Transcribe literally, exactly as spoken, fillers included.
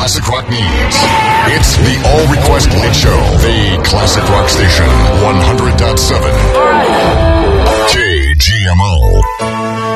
classic rock needs. It's the All Request Hit Show, the classic rock station, one hundred point seven.